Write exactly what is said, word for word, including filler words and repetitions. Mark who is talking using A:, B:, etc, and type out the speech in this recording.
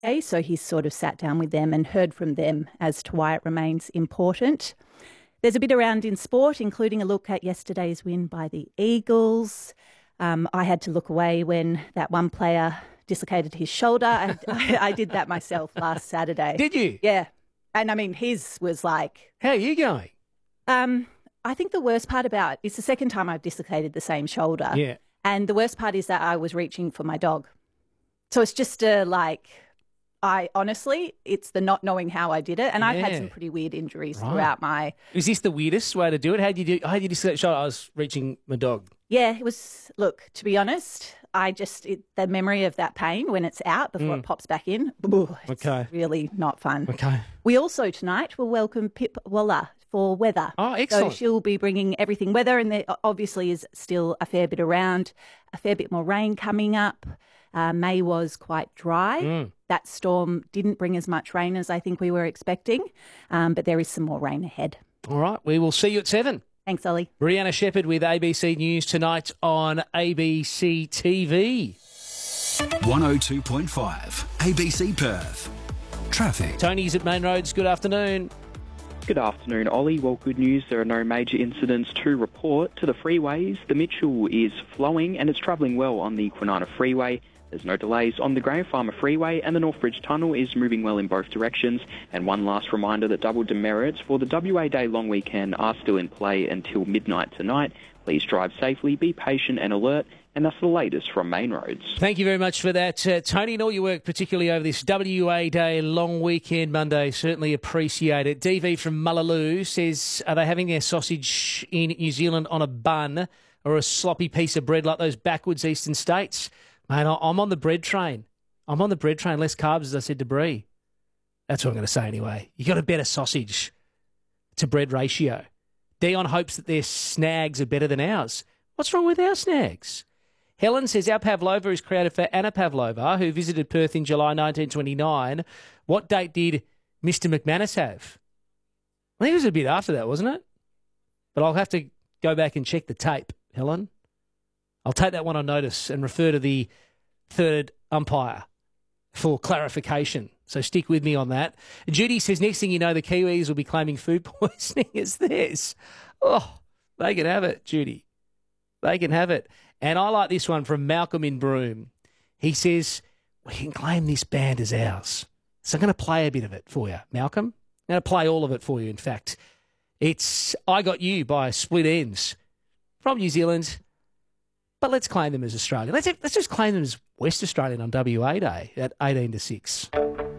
A: Okay, so he's sort of sat down with them and heard from them as to why it remains important. There's a bit around in sport, including a look at yesterday's win by the Eagles. Um, I had to look away when that one player dislocated his shoulder. I, I, I did that myself last Saturday.
B: Did you?
A: Yeah. And I mean, his was like...
B: How are you going?
A: Um, I think the worst part about it's the second time I've dislocated the same shoulder.
B: Yeah.
A: And the worst part is that I was reaching for my dog. So it's just a like... I honestly, it's the not knowing how I did it. And I've had
B: Yeah.
A: some pretty weird injuries
B: Right.
A: throughout my...
B: Is this the weirdest way to do it? How did you do? How did you dislocate shot? I was reaching my dog.
A: Yeah, it was, look, to be honest, I just, it, the memory of that pain when it's out before it pops back in, ooh, it's
B: Okay.
A: really not fun.
B: Okay.
A: We also tonight will welcome Pip Waller for weather.
B: Oh, excellent.
A: So she'll be bringing everything weather, and there obviously is still a fair bit around, a fair bit more rain coming up. Uh, May was quite dry.
B: Mm.
A: That storm didn't bring as much rain as I think we were expecting, um, but there is some more rain ahead.
B: All right. We will see you at seven.
A: Thanks, Ollie.
B: Brianna Shepherd with A B C News tonight on A B C T V.
C: one oh two point five A B C Perth. Traffic.
B: Tony's at Main Roads. Good afternoon.
D: Good afternoon, Ollie. Well, good news. There are no major incidents to report. To the freeways, the Mitchell is flowing and it's travelling well on the Kwinana Freeway. There's no delays on the Graham Farmer Freeway, and the Northbridge Tunnel is moving well in both directions. And one last reminder that double demerits for the W A Day long weekend are still in play until midnight tonight. Please drive safely, be patient and alert. And that's the latest from Main Roads.
B: Thank you very much for that, uh, Tony, and all your work, particularly over this W A Day long weekend Monday. Certainly appreciate it. D V from Mullaloo says, are they having their sausage in New Zealand on a bun or a sloppy piece of bread like those backwards eastern states? Mate, I'm on the bread train. I'm on the bread train. Less carbs, as I said to Bree. That's what I'm going to say anyway. You got a better sausage to bread ratio. Dion hopes that their snags are better than ours. What's wrong with our snags? Helen says our pavlova is created for Anna Pavlova, who visited Perth in July nineteen twenty-nine. What date did Mister McManus have? I think it was a bit after that, wasn't it? But I'll have to go back and check the tape, Helen. I'll take that one on notice and refer to the third umpire for clarification. So stick with me on that. Judy says, next thing you know, the Kiwis will be claiming food poisoning as theirs. Oh, they can have it, Judy. They can have it. And I like this one from Malcolm in Broome. He says, we can claim this band as ours. So I'm going to play a bit of it for you, Malcolm. I'm going to play all of it for you, in fact. It's I Got You by Split Enz from New Zealand. But let's claim them as Australian. Let's, let's just claim them as West Australian on W A Day at eighteen to six.